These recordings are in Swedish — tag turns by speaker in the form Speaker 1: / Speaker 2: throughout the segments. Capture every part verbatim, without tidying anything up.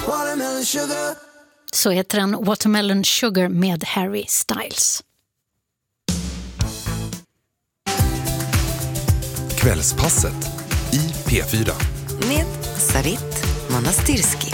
Speaker 1: Watermelon Sugar.
Speaker 2: Så heter den Watermelon Sugar med Harry Styles.
Speaker 3: Kvällspasset i P fyra.
Speaker 4: Med Sarit Manastirski.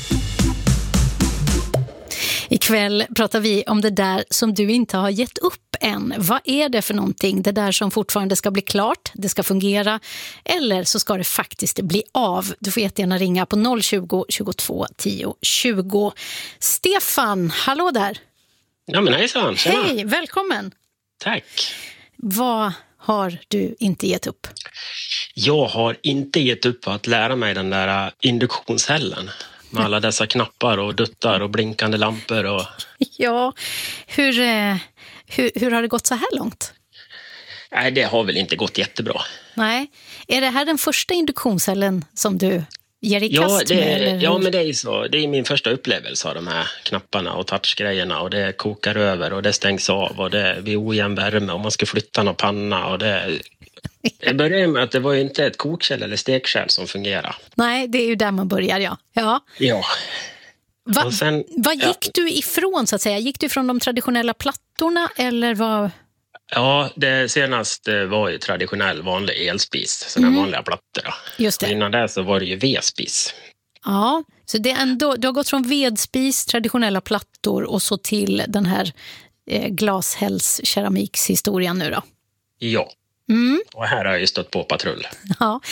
Speaker 2: Ikväll pratar vi om det där som du inte har gett upp än. Vad är det för någonting? Det där som fortfarande ska bli klart, det ska fungera, eller så ska det faktiskt bli av. Du får jättegärna ringa på noll tjugo, tjugotvå, tio, tjugo. Stefan, hallå där.
Speaker 5: Ja men hejsan, tjena.
Speaker 2: Hej, välkommen.
Speaker 5: Tack.
Speaker 2: Vad har du inte gett upp?
Speaker 5: Jag har inte gett upp att lära mig den där induktionshällen. Med alla dessa knappar och duttar och blinkande lampor. Och...
Speaker 2: Ja, hur, hur, hur har det gått så här långt?
Speaker 5: Nej, det har väl inte gått jättebra.
Speaker 2: Nej, är det här den första induktionscellen som du ger i kast
Speaker 5: ja, det,
Speaker 2: med? Eller?
Speaker 5: Ja, men det är så. Det är min första upplevelse av de här knapparna och touchgrejerna. Och det kokar över och det stängs av och det är vid ojämn värme och man ska flytta någon panna och det... Jag började med att det var ju inte ett kokkärl eller stekkärl som fungerar.
Speaker 2: Nej, det är ju där man börjar, ja. Ja.
Speaker 5: Ja.
Speaker 2: Va,
Speaker 5: sen,
Speaker 2: vad gick
Speaker 5: ja.
Speaker 2: du ifrån så att säga? Gick du från de traditionella plattorna eller vad?
Speaker 5: Ja, det senaste var ju traditionell vanlig elspis, sådana mm. vanliga plattor. Då.
Speaker 2: Just det.
Speaker 5: Och innan det så var det ju vedspis.
Speaker 2: Ja, så det är ändå, du har gått från vedspis, traditionella plattor och så till den här eh, glashälls-keramikshistorien nu då.
Speaker 5: Ja.
Speaker 2: Mm.
Speaker 5: Och här har jag ju stått på patrull.
Speaker 2: Ja,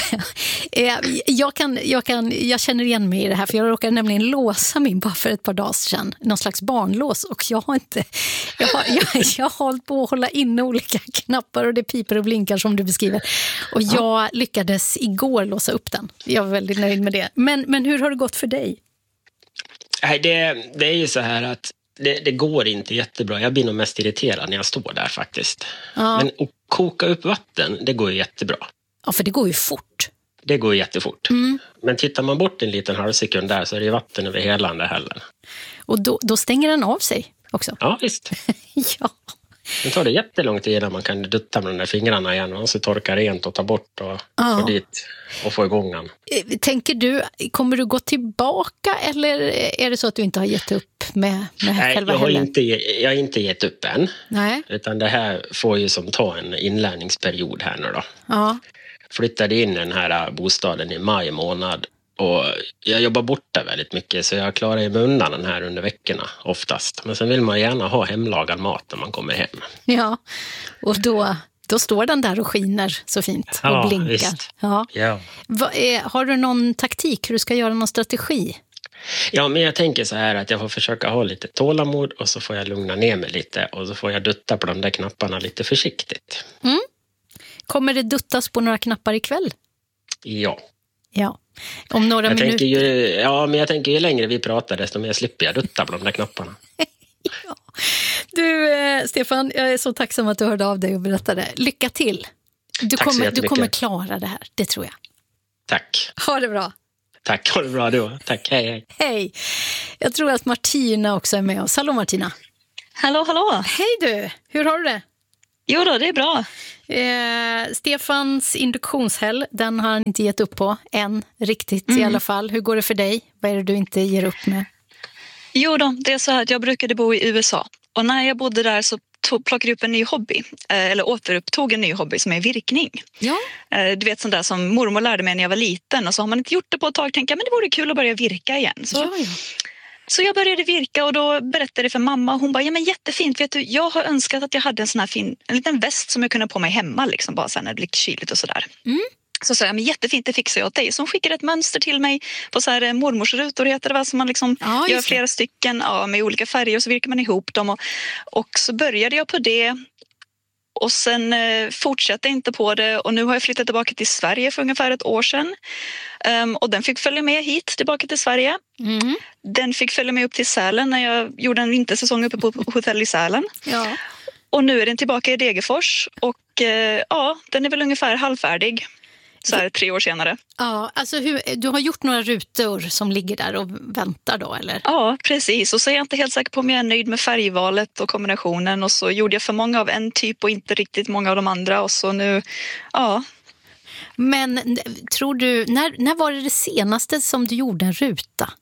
Speaker 2: jag, kan, jag, kan, jag känner igen mig i det här för jag råkade nämligen låsa min bara för ett par dagar sedan. Någon slags barnlås och jag har inte jag har, jag, jag har hållit på att hålla in olika knappar och det piper och blinkar som du beskriver. Och jag ja. lyckades igår låsa upp den. Jag var väldigt nöjd med det. Men, men hur har det gått för dig?
Speaker 5: Nej, det, det är ju så här att det, det går inte jättebra. Jag blir nog mest irriterad när jag står där faktiskt. Ja. Men att koka upp vatten, det går ju jättebra.
Speaker 2: Ja, för det går ju fort.
Speaker 5: Det går jättefort.
Speaker 2: Mm.
Speaker 5: Men tittar man bort en liten halvsekund där så är det ju vatten över hela den där hällen.
Speaker 2: Och då, då stänger den av sig också?
Speaker 5: Ja, visst.
Speaker 2: Ja.
Speaker 5: Det tar det jättelång tid innan man kan dutta med de där fingrarna igen och så torka rent och ta bort och
Speaker 2: ja.
Speaker 5: få dit och få igång den.
Speaker 2: Tänker du, kommer du gå tillbaka eller är det så att du inte har gett upp med, med
Speaker 5: Nej,
Speaker 2: själva
Speaker 5: jag har
Speaker 2: hällen?
Speaker 5: inte, jag har inte gett upp än.
Speaker 2: Nej.
Speaker 5: Utan det här får ju som ta en inlärningsperiod här nu då.
Speaker 2: Ja.
Speaker 5: Flyttade in i den här bostaden i maj månad. Och jag jobbar borta väldigt mycket så jag klarar ju mig undan den här under veckorna oftast. Men sen vill man gärna ha hemlagad mat när man kommer hem.
Speaker 2: Ja, och då, då står den där och skiner så fint och
Speaker 5: ja,
Speaker 2: blinkar.
Speaker 5: Visst.
Speaker 2: Ja,
Speaker 5: ja.
Speaker 2: Va, är, har du någon taktik hur du ska göra någon strategi?
Speaker 5: Ja, men jag tänker så här att jag får försöka ha lite tålamod och så får jag lugna ner mig lite och så får jag dutta på de där knapparna lite försiktigt.
Speaker 2: Mm. Kommer det duttas på några knappar ikväll?
Speaker 5: Ja.
Speaker 2: Ja. Om några
Speaker 5: jag
Speaker 2: minuter.
Speaker 5: Tänker ju, ja, men jag tänker ju längre vi pratar desto mer slipper jag dutta på de där knapparna.
Speaker 2: Ja. Du, eh, Stefan, jag är så tacksam att du hörde av dig och berättade. Lycka till. Du,
Speaker 5: Tack
Speaker 2: kommer,
Speaker 5: så
Speaker 2: du kommer klara det här, det tror jag.
Speaker 5: Tack.
Speaker 2: Ha det bra.
Speaker 5: Tack, ha det bra då. Tack, hej hej.
Speaker 2: Hej. Jag tror att Martina också är med oss. Hallå Martina.
Speaker 6: Hallå, hallå.
Speaker 2: Hej du, hur har du det?
Speaker 6: Jo då, det är bra.
Speaker 2: Eh, Stefans induktionshäll, den har han inte gett upp på än riktigt
Speaker 6: mm.
Speaker 2: i alla fall. Hur går det för dig? Vad är det du inte ger upp med?
Speaker 6: Jo då, det är så här att jag brukade bo i U S A. Och när jag bodde där så tog, plockade jag upp en ny hobby. Eh, eller återupptog en ny hobby som är virkning.
Speaker 2: Ja.
Speaker 6: Eh, du vet sånt där som mormor lärde mig när jag var liten. Och så har man inte gjort det på ett tag. Tänker jag, men det vore kul att börja virka igen. Så...
Speaker 2: Ja, ja.
Speaker 6: Så jag började virka och då berättade det för mamma. Hon bara, ja men jättefint. Vet du, jag har önskat att jag hade en sån här fin, en liten väst som jag kunde på mig hemma. Liksom, bara sen när det blir kyligt och sådär.
Speaker 2: Mm.
Speaker 6: Så sa jag, men jättefint, det fixar jag åt dig. Så hon skickade ett mönster till mig på så här mormorsrutor heter det va? Som man liksom
Speaker 2: ja,
Speaker 6: gör flera stycken ja, med olika färger och så virkar man ihop dem. Och, och så började jag på det. Och sen eh, fortsatte jag inte på det och nu har jag flyttat tillbaka till Sverige för ungefär ett år sedan. Um, och den fick följa med hit tillbaka till Sverige.
Speaker 2: Mm.
Speaker 6: Den fick följa med upp till Sälen när jag gjorde en vintersäsong uppe på hotell i Sälen.
Speaker 2: Ja.
Speaker 6: Och nu är den tillbaka i Degerfors och eh, ja, den är väl ungefär halvfärdig. Så här tre år senare.
Speaker 2: Ja, alltså hur, du har gjort några rutor som ligger där och väntar då, eller?
Speaker 6: Ja, precis. Och så är jag inte helt säker på om jag är nöjd med färgvalet och kombinationen. Och så gjorde jag för många av en typ och inte riktigt många av de andra. Och så nu, ja.
Speaker 2: Men tror du, när, när var det det senaste som du gjorde en ruta?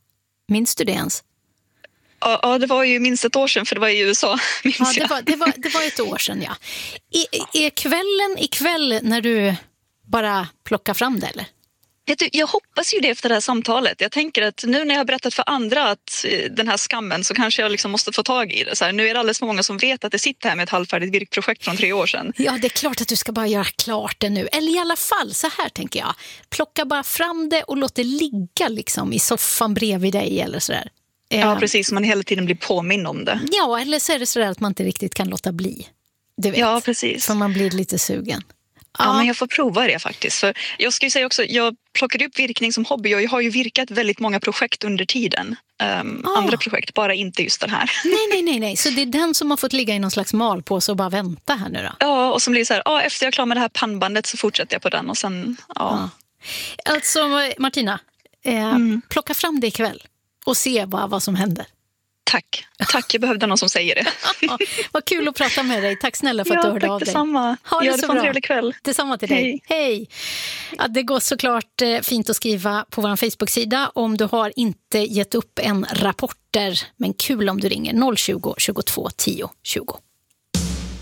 Speaker 2: Minns du det ens?
Speaker 6: Ja, ja, det var ju minst ett år sedan, för det var i U S A, minns
Speaker 2: Ja, det
Speaker 6: jag.
Speaker 2: var, det, var, det var ett år sedan, ja. I, är kvällen ikväll när du bara plockar fram det, eller?
Speaker 6: Vet du, jag hoppas ju det efter det här samtalet. Jag tänker att nu när jag har berättat för andra att den här skammen, så kanske jag liksom måste få tag i det. Så här, nu är det alldeles för många som vet att det sitter här med ett halvfärdigt virkprojekt från tre år sedan.
Speaker 2: Ja, det är klart att du ska bara göra klart det nu. Eller i alla fall, så här tänker jag. Plocka bara fram det och låt det ligga liksom i soffan bredvid dig eller sådär.
Speaker 6: Ja, precis. Man hela tiden blir påminn om det.
Speaker 2: Ja, eller så är det sådär att man inte riktigt kan låta bli. Du vet,
Speaker 6: ja, precis.
Speaker 2: för man blir lite sugen.
Speaker 6: Ja, ja, men jag får prova det faktiskt. För jag ska ju säga också, jag plockade upp virkning som hobby och jag har ju virkat väldigt många projekt under tiden. Um, ah. Andra projekt, bara inte just den här.
Speaker 2: Nej, nej, nej, nej. Så det är den som har fått ligga i någon slags malpåse och bara vänta här nu då?
Speaker 6: Ja, och som blir så här, ja, efter jag är klar med det här pannbandet så fortsätter jag på den och sen, ja.
Speaker 2: ja. Alltså, Martina, eh, mm. plocka fram det ikväll och se bara vad som händer.
Speaker 6: Tack. Tack, jag behövde någon som säger det.
Speaker 2: Ja, vad kul att prata med dig. Tack snälla för att
Speaker 6: ja,
Speaker 2: du hörde
Speaker 6: tack
Speaker 2: av dig.
Speaker 6: Detsamma.
Speaker 2: Ha det
Speaker 6: ja,
Speaker 2: så
Speaker 6: det
Speaker 2: bra.
Speaker 6: En trevlig kväll.
Speaker 2: Detsamma till dig. Hej. Hej. Ja, det går såklart eh, fint att skriva på vår Facebook-sida om du har inte gett upp en rapporter. Men kul om du ringer noll tjugo, tjugotvå, tio, tjugo.